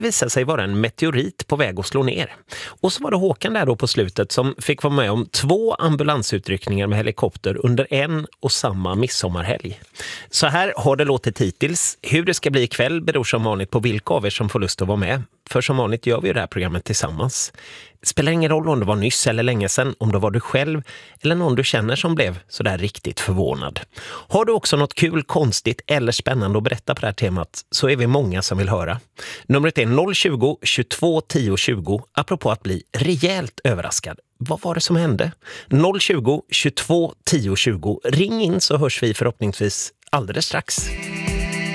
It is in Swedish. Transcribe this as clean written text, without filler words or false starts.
visade sig vara en meteorit på väg att slå ner. Och så var det Håkan där då på slutet som fick vara med om 2 ambulansutryckningar med helikopter under en och samma midsommarhelg. Så här har det låtit hittills. Hur det ska bli ikväll beror som vanligt på vilka av er som får lust att vara med. För som vanligt gör vi det här programmet tillsammans. Det spelar ingen roll om det var nyss eller länge sedan, om det var du själv eller någon du känner som blev sådär riktigt förvånad. Har du också något kul, konstigt eller spännande att berätta på det här temat så är vi många som vill höra. Numret är 020 22 10 20, apropå att bli rejält överraskad. Vad var det som hände? 020 22 10 20. Ring in så hörs vi förhoppningsvis alldeles strax.